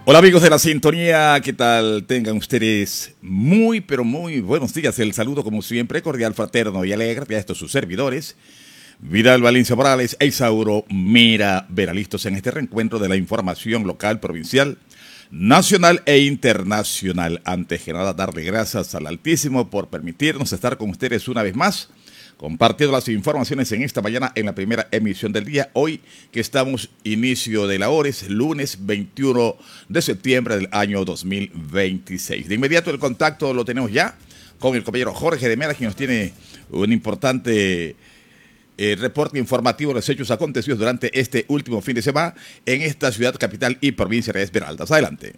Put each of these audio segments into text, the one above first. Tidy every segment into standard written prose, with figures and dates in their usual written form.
Hola amigos de la sintonía, ¿qué tal? Tengan ustedes muy, pero muy buenos días. El saludo como siempre, cordial, fraterno y alegre a estos sus servidores, Vidal Valencia Morales e Isauro Mira Vera, listos en este reencuentro de la información local, provincial, nacional e internacional. Antes que nada, darle gracias al Altísimo por permitirnos estar con ustedes una vez más, compartiendo las informaciones en esta mañana en la primera emisión del día. Hoy que estamos inicio de la hora, es lunes 21 de septiembre del año 2026. De inmediato el contacto lo tenemos ya con el compañero Jorge de Mera, quien nos tiene un importante reporte informativo de los hechos acontecidos durante este último fin de semana en esta ciudad capital y provincia de Esmeraldas. Adelante.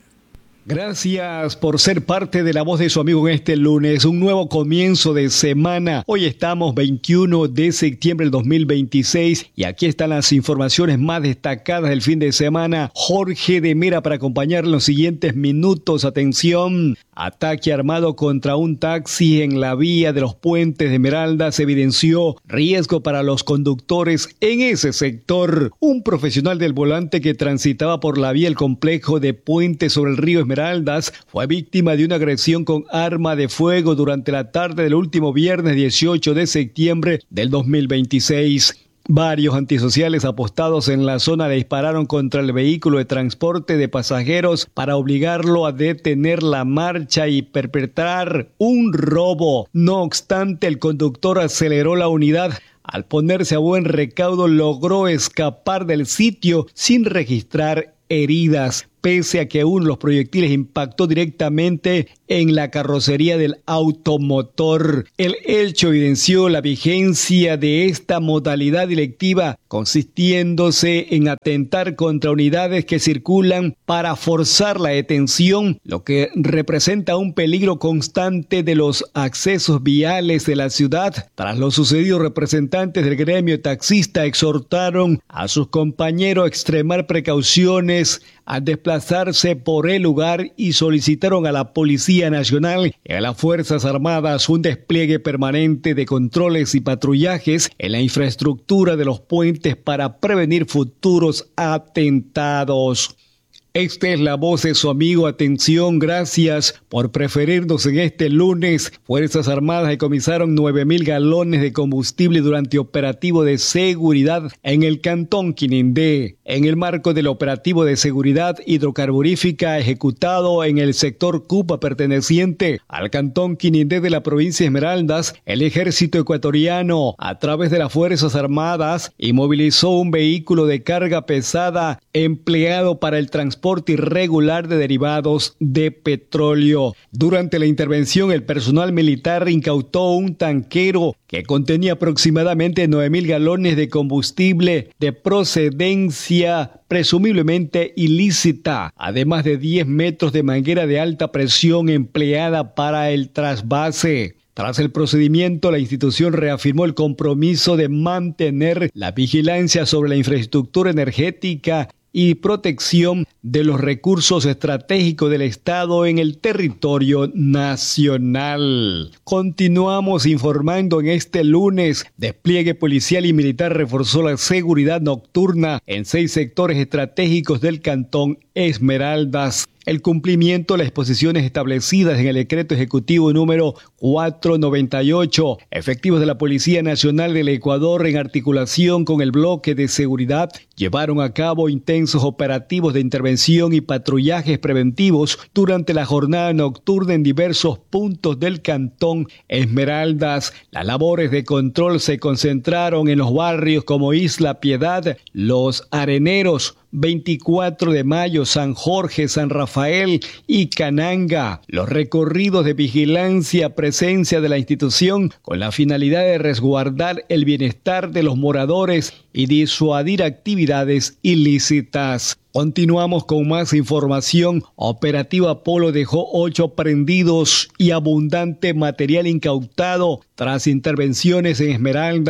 Gracias por ser parte de la voz de su amigo en este lunes, un nuevo comienzo de semana. Hoy estamos 21 de septiembre del 2026 y aquí están las informaciones más destacadas del fin de semana. Jorge de Mera para acompañar los siguientes minutos. Atención, ataque armado contra un taxi en la vía de los puentes de Esmeraldas evidenció riesgo para los conductores en ese sector. Un profesional del volante que transitaba por la vía del complejo de puentes sobre el río Esmeraldas fue víctima de una agresión con arma de fuego durante la tarde del último viernes 18 de septiembre del 2026. Varios antisociales apostados en la zona le dispararon contra el vehículo de transporte de pasajeros para obligarlo a detener la marcha y perpetrar un robo. No obstante, el conductor aceleró la unidad. Al ponerse a buen recaudo, logró escapar del sitio sin registrar heridas, pese a que uno de los proyectiles impactó directamente en la carrocería del automotor. El hecho evidenció la vigencia de esta modalidad delictiva, consistiéndose en atentar contra unidades que circulan para forzar la detención, lo que representa un peligro constante de los accesos viales de la ciudad. Tras lo sucedido, representantes del gremio taxista exhortaron a sus compañeros a extremar precauciones al desplazarse por el lugar y solicitaron a la Policía Nacional y a las Fuerzas Armadas un despliegue permanente de controles y patrullajes en la infraestructura de los puentes para prevenir futuros atentados. Esta es la voz de su amigo. Atención, gracias por preferirnos en este lunes. Fuerzas Armadas decomisaron 9,000 galones de combustible durante operativo de seguridad en el cantón Quinindé. En el marco del operativo de seguridad hidrocarburífica ejecutado en el sector Cupa perteneciente al cantón Quinindé de la provincia de Esmeraldas, el ejército ecuatoriano, a través de las Fuerzas Armadas, inmovilizó un vehículo de carga pesada empleado para el transporte irregular de derivados de petróleo. Durante la intervención, el personal militar incautó un tanquero que contenía aproximadamente 9,000 galones de combustible de procedencia presumiblemente ilícita, además de 10 metros de manguera de alta presión empleada para el trasvase. Tras el procedimiento, la institución reafirmó el compromiso de mantener la vigilancia sobre la infraestructura energética y protección de los recursos estratégicos del Estado en el territorio nacional. Continuamos informando en este lunes. Despliegue policial y militar reforzó la seguridad nocturna en 6 sectores estratégicos del cantón Esmeraldas. El cumplimiento de las disposiciones establecidas en el decreto ejecutivo número 498. Efectivos de la Policía Nacional del Ecuador, en articulación con el bloque de seguridad, llevaron a cabo intensos operativos de intervención y patrullajes preventivos durante la jornada nocturna en diversos puntos del cantón Esmeraldas. Las labores de control se concentraron en los barrios como Isla Piedad, Los Areneros, 24 de Mayo, San Jorge, San Rafael y Cananga. Los recorridos de vigilancia, presencia de la institución con la finalidad de resguardar el bienestar de los moradores y disuadir actividades ilícitas. Continuamos con más información. Operativa Apolo dejó 8 aprehendidos y abundante material incautado tras intervenciones en Esmeraldas.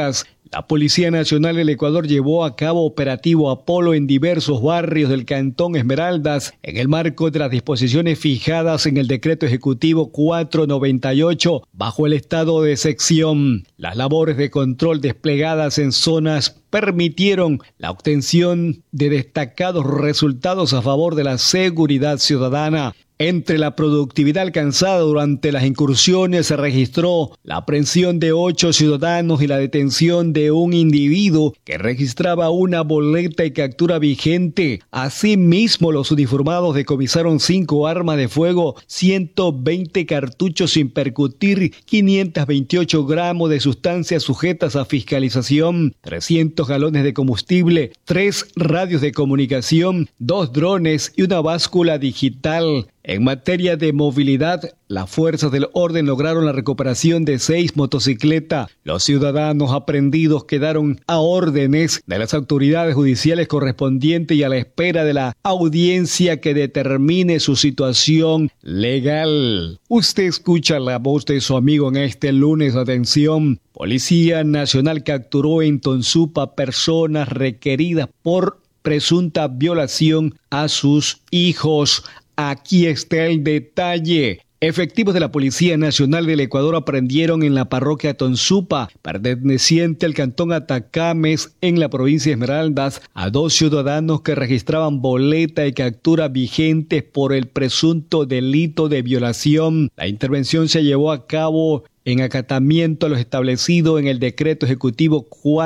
La Policía Nacional del Ecuador llevó a cabo operativo Apolo en diversos barrios del Cantón Esmeraldas en el marco de las disposiciones fijadas en el Decreto Ejecutivo 498 bajo el estado de excepción. Las labores de control desplegadas en zonas permitieron la obtención de destacados resultados a favor de la seguridad ciudadana. Entre la productividad alcanzada durante las incursiones se registró la aprehensión de 8 ciudadanos y la detención de un individuo que registraba una boleta de captura vigente. Asimismo, los uniformados decomisaron 5 armas de fuego, 120 cartuchos sin percutir, 528 gramos de sustancias sujetas a fiscalización, 300 galones de combustible, 3 radios de comunicación, 2 drones y una báscula digital. En materia de movilidad, las fuerzas del orden lograron la recuperación de 6 motocicletas. Los ciudadanos aprehendidos quedaron a órdenes de las autoridades judiciales correspondientes y a la espera de la audiencia que determine su situación legal. Usted escucha la voz de su amigo en este lunes. Atención. Policía Nacional capturó en Tonsupa personas requeridas por presunta violación a sus hijos. Aquí está el detalle. Efectivos de la Policía Nacional del Ecuador aprendieron en la parroquia Tonsupa, perteneciente al cantón Atacames, en la provincia de Esmeraldas, a 2 ciudadanos que registraban boleta de captura vigentes por el presunto delito de violación. La intervención se llevó a cabo en acatamiento a lo establecido en el Decreto Ejecutivo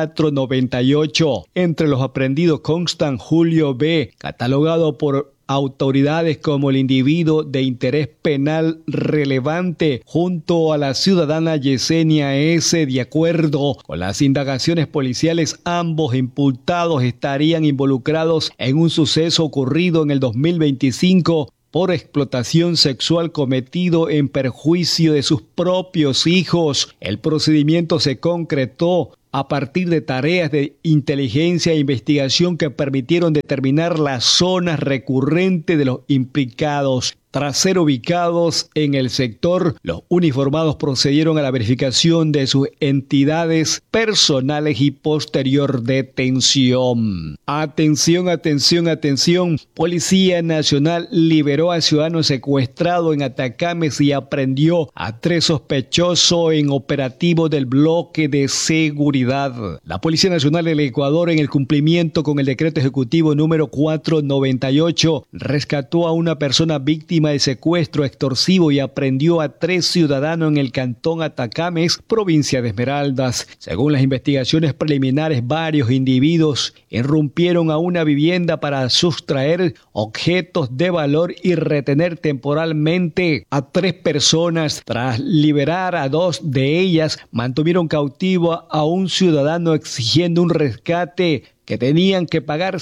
498. Entre los aprendidos constan Julio B., catalogado por autoridades como el individuo de interés penal relevante, junto a la ciudadana Yesenia S. De acuerdo con las indagaciones policiales, ambos imputados estarían involucrados en un suceso ocurrido en el 2025 por explotación sexual cometido en perjuicio de sus propios hijos. El procedimiento se concretó a partir de tareas de inteligencia e investigación que permitieron determinar las zonas recurrentes de los implicados. Tras ser ubicados en el sector, los uniformados procedieron a la verificación de sus entidades personales y posterior detención. Atención, atención, atención. Policía Nacional liberó a ciudadanos secuestrados en Atacames y aprendió a 3 sospechosos en operativo del bloque de seguridad. La Policía Nacional del Ecuador, en el cumplimiento con el Decreto Ejecutivo número 498, rescató a una persona víctima de secuestro extorsivo y aprendió a 3 ciudadanos en el cantón Atacames, provincia de Esmeraldas. Según las investigaciones preliminares, varios individuos irrumpieron a una vivienda para sustraer objetos de valor y retener temporalmente a 3 personas. Tras liberar a 2 de ellas, mantuvieron cautivo a un ciudadano exigiendo un rescate que tenían que pagar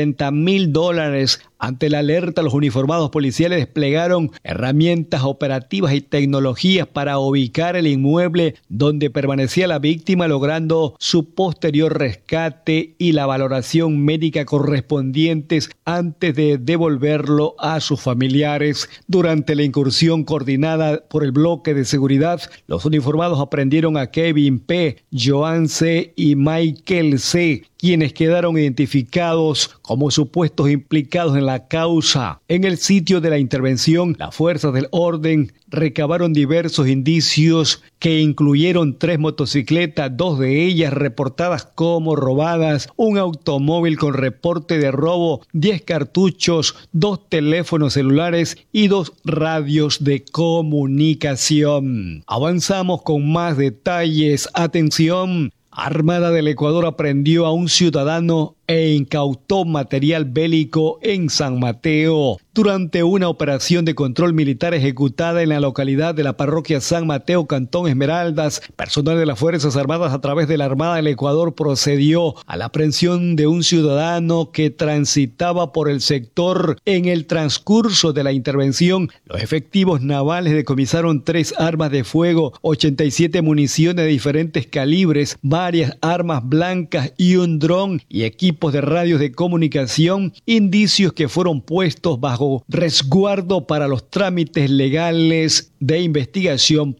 $60,000. Ante la alerta, los uniformados policiales desplegaron herramientas operativas y tecnologías para ubicar el inmueble donde permanecía la víctima, logrando su posterior rescate y la valoración médica correspondientes antes de devolverlo a sus familiares. Durante la incursión coordinada por el bloque de seguridad, los uniformados aprendieron a Kevin P., Joan C. y Michael C., quienes quedaron identificados como supuestos implicados en la causa. En el sitio de la intervención, las fuerzas del orden recabaron diversos indicios que incluyeron 3 motocicletas, 2 de ellas reportadas como robadas, un automóvil con reporte de robo, 10 cartuchos, 2 teléfonos celulares y 2 radios de comunicación. Avanzamos con más detalles. Atención. Armada del Ecuador aprendió a un ciudadano e incautó material bélico en San Mateo. Durante una operación de control militar ejecutada en la localidad de la parroquia San Mateo, Cantón Esmeraldas, personal de las Fuerzas Armadas a través de la Armada del Ecuador procedió a la aprehensión de un ciudadano que transitaba por el sector. En el transcurso de la intervención, los efectivos navales decomisaron 3 armas de fuego, 87 municiones de diferentes calibres, varias armas blancas y un dron y equipo equipos de radios de comunicación, indicios que fueron puestos bajo resguardo para los trámites legales de investigación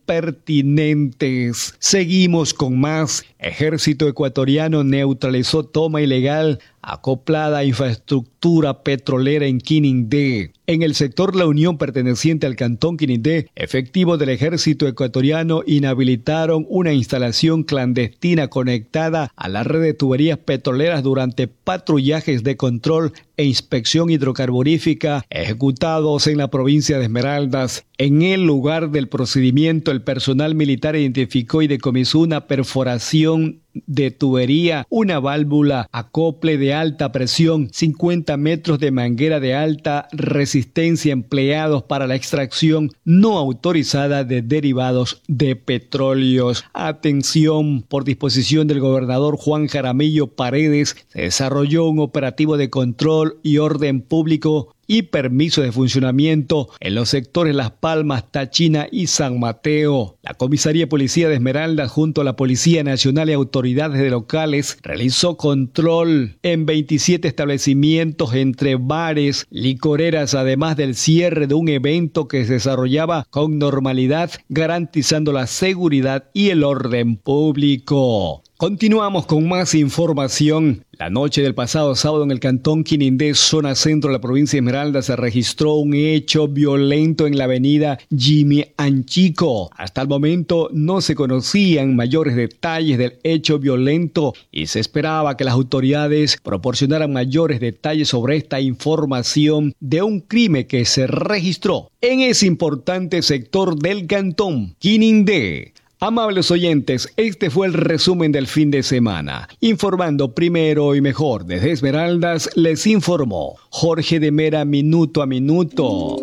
pertinentes. Seguimos con más. Ejército ecuatoriano neutralizó toma ilegal acoplada a infraestructura petrolera en Quinindé. En el sector La Unión perteneciente al cantón Quinindé, efectivos del ejército ecuatoriano inhabilitaron una instalación clandestina conectada a la red de tuberías petroleras durante patrullajes de control e inspección hidrocarburífica ejecutados en la provincia de Esmeraldas. En el lugar del procedimiento, el personal militar identificó y decomisó una perforación de tubería, una válvula acople de alta presión, 50 metros de manguera de alta resistencia empleados para la extracción no autorizada de derivados de petróleos. Atención, por disposición del gobernador Juan Jaramillo Paredes, se desarrolló un operativo de control y orden público y permiso de funcionamiento en los sectores Las Palmas, Táchina y San Mateo. La Comisaría de Policía de Esmeraldas junto a la Policía Nacional y autoridades locales realizó control en 27 establecimientos entre bares, licoreras, además del cierre de un evento que se desarrollaba con normalidad, garantizando la seguridad y el orden público. Continuamos con más información. La noche del pasado sábado en el cantón Quinindé, zona centro de la provincia de Esmeraldas, se registró un hecho violento en la avenida Jimmy Anchico. Hasta el momento no se conocían mayores detalles del hecho violento y se esperaba que las autoridades proporcionaran mayores detalles sobre esta información de un crimen que se registró en ese importante sector del cantón Quinindé. Amables oyentes, este fue el resumen del fin de semana. Informando primero y mejor desde Esmeraldas, les informó Jorge de Mera, minuto a minuto.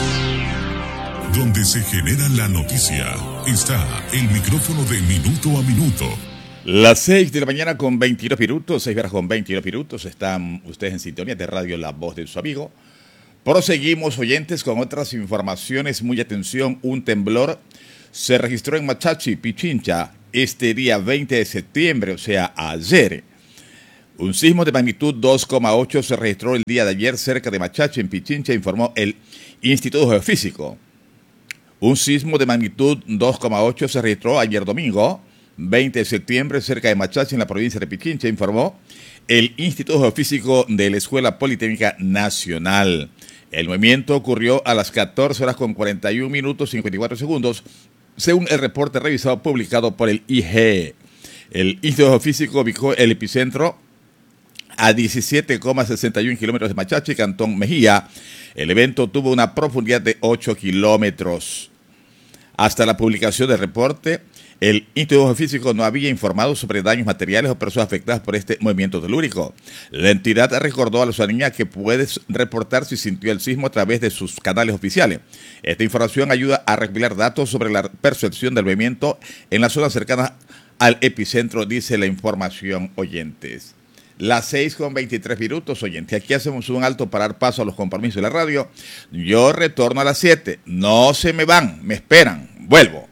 Donde se genera la noticia, está el micrófono de Minuto a Minuto. Las 6 de la mañana con 22 minutos, 6 horas con 22 minutos, están ustedes en sintonía de Radio La Voz de su Amigo. Proseguimos, oyentes, con otras informaciones. Muy atención, un temblor se registró en Machachi, Pichincha, este día 20 de septiembre, o sea, ayer. Un sismo de magnitud 2,8 se registró el día de ayer cerca de Machachi, en Pichincha, informó el Instituto Geofísico. Un sismo de magnitud 2,8 se registró ayer domingo, 20 de septiembre, cerca de Machachi, en la provincia de Pichincha, informó el Instituto Geofísico de la Escuela Politécnica Nacional. El movimiento ocurrió a las 14 horas con 41 minutos 54 segundos, según el reporte revisado publicado por el IGE. El Instituto Geofísico ubicó el epicentro a 17,61 kilómetros de Machachi, Cantón Mejía. El evento tuvo una profundidad de 8 kilómetros. Hasta la publicación del reporte, el Instituto Geofísico no había informado sobre daños materiales o personas afectadas por este movimiento telúrico. La entidad recordó a la ciudadanía que puede reportar si sintió el sismo a través de sus canales oficiales. Esta información ayuda a recopilar datos sobre la percepción del movimiento en las zonas cercanas al epicentro, dice la información, oyentes. Las 6 con 23 minutos, oyentes. Aquí hacemos un alto para dar paso a los compromisos de la radio. Yo retorno a las 7. No se me van, me esperan. Vuelvo.